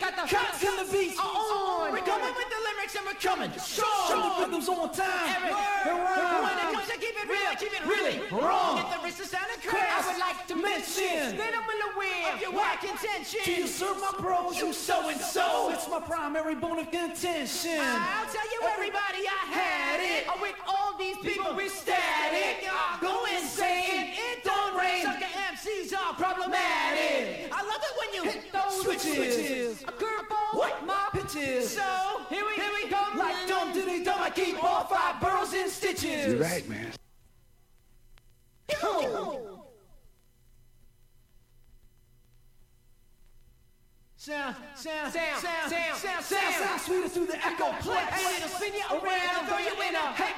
got the cuts and the beats on. We're coming with the lyrics and we're coming to show. The rhythms on time. Eric, when it comes to keep it real, keep it really wrong. Get the wrist to sound and crash. I would like to mention that I'm well aware of your whack intention. Till you serve my bros, you so and so. It's my primary bone of contention. I'll tell you everybody I had it. With all these people we static. Go insane, it don't rain. Sucker MCs are problematic. I love it when you hit those switches. A curveball, what my pitches. So here we go. Like dum diddy dum, I keep all 5 boroughs in stitches. You're right, man. Sound sweeter through the echo plex. And it'll spin you around, throw you in a